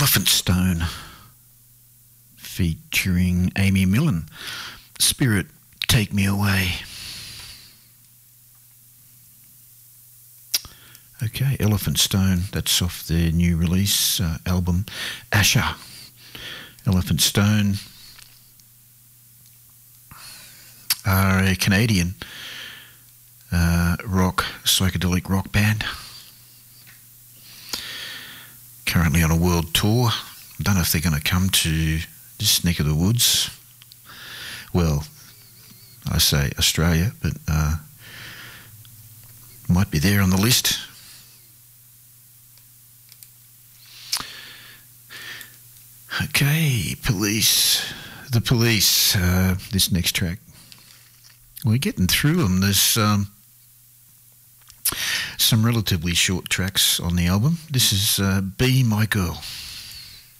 Elephant Stone featuring Amy Millan. Spirit, Take Me Away. Okay, Elephant Stone, that's off their new release album, Asher. Elephant Stone are a Canadian psychedelic rock band. Currently on a world tour. I don't know if they're going to come to this neck of the woods. Well, I say Australia, but might be there on the list. Okay, The Police, this next track. We're getting through them. There's some relatively short tracks on the album. This is Be My Girl.